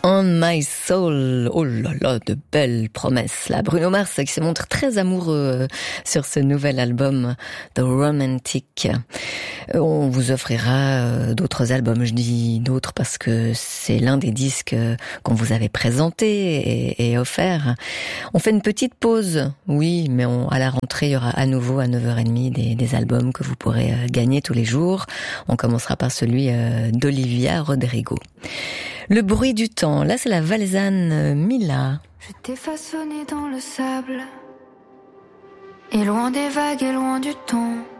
On My Soul. Oh là là, de belles promesses là. Bruno Mars qui se montre très amoureux sur ce nouvel album The Romantic. On vous offrira d'autres albums, je dis d'autres parce que c'est l'un des disques qu'on vous avait présenté et offert. On fait une petite pause, oui, mais à la rentrée, il y aura à nouveau à 9h30 des albums que vous pourrez gagner tous les jours. On commencera par celui d'Olivia Rodrigo. Le bruit du temps, là c'est la valsane Mila. Je t'ai façonné dans le sable, et loin des vagues et loin du temps.